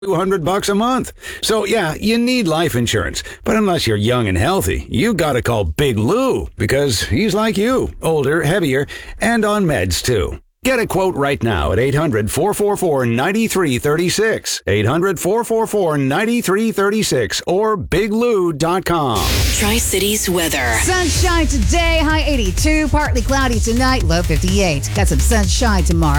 $200 a month. So yeah, you need life insurance. But unless you're young and healthy, you gotta call Big Lou, because he's like you, older, heavier, and on meds too. Get a quote right now at 800-444-9336. 800-444-9336 or biglou.com. Tri-Cities weather. Sunshine today, high 82, partly cloudy tonight, low 58. Got some sunshine tomorrow.